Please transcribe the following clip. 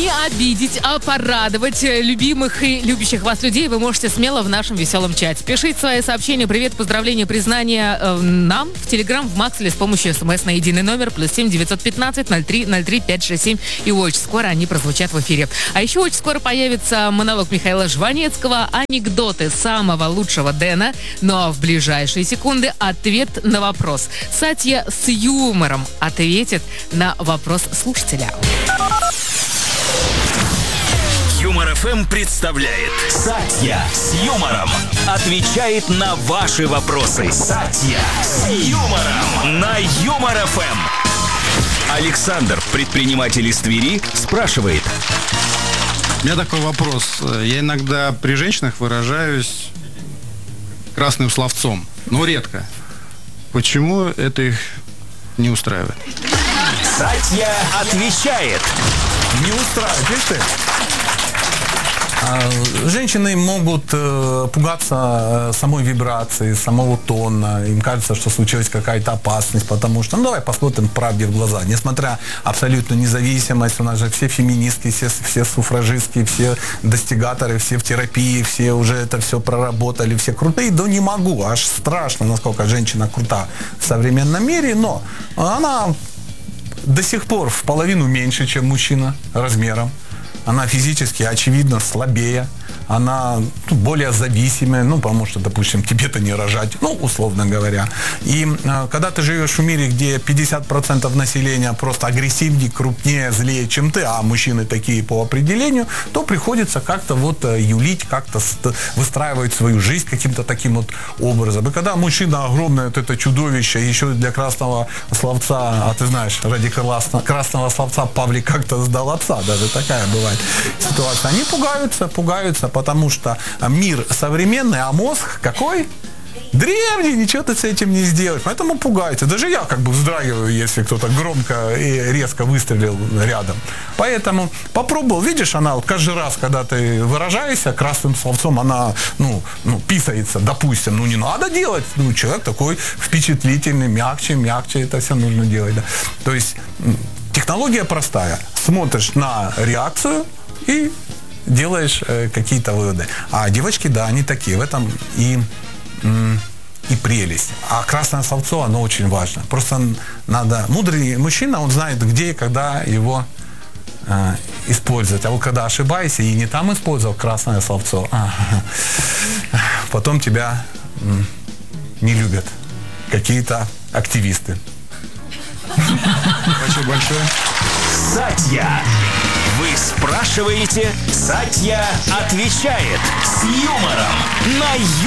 не обидеть, а порадовать любимых и любящих вас людей вы можете смело в нашем веселом чате. Пишите свои сообщения, привет, поздравления, признания нам в Телеграм, в Макс или с помощью СМС на единый номер +7 915 03 03 567. И очень скоро они прозвучат в эфире. А еще очень скоро появится монолог Михаила Жванецкого, анекдоты самого лучшего Дэна. Ну а в ближайшие секунды ответ на вопрос. Сатья с юмором ответит на вопрос слушателя. Юмор ФМ представляет Сатья с юмором. Отвечает на ваши вопросы. Сатья с юмором на Юмор ФМ. Александр, предприниматель из Твери, спрашивает. У меня такой вопрос. Я иногда при женщинах выражаюсь красным словцом, но редко. Почему это их не устраивает? Сатья отвечает. Не устраивает, видишь ты? Женщины могут пугаться самой вибрации, самого тона. Им кажется, что случилась какая-то опасность, потому что, давай посмотрим правде в глаза. Несмотря абсолютную независимость, у нас же все феминистки, все суфражистки, все достигаторы, все в терапии, все уже это все проработали, все крутые. Да не могу, аж страшно, насколько женщина крута в современном мире, но она до сих пор в половину меньше, чем мужчина размером. Она физически, очевидно, слабее, она более зависимая, потому что, допустим, тебе-то не рожать, условно говоря. И когда ты живешь в мире, где 50% населения просто агрессивнее, крупнее, злее, чем ты, а мужчины такие по определению, то приходится как-то юлить, как-то выстраивать свою жизнь каким-то таким образом. И когда мужчина огромное это чудовище, еще для красного словца, а ты знаешь, ради красного словца Павлик как-то сдал отца, даже такая бывает ситуация. Они пугаются, потому что мир современный, а мозг какой? Древний, ничего ты с этим не сделаешь. Поэтому пугаются. Даже я вздрагиваю, если кто-то громко и резко выстрелил рядом. Поэтому попробовал. Видишь, она каждый раз, когда ты выражаешься красным словцом, она, писается, допустим. Не надо делать. Человек такой впечатлительный, мягче это все нужно делать. Да. То есть технология простая. Смотришь на реакцию и делаешь какие-то выводы. А девочки, да, они такие. В этом и прелесть. А красное словцо, оно очень важно. Просто надо... Мудрый мужчина, он знает, где и когда его использовать. А вот когда ошибаешься и не там использовал красное словцо, потом тебя не любят какие-то активисты. Спасибо большое. Сатья. Вы спрашиваете, Сатья отвечает с юмором на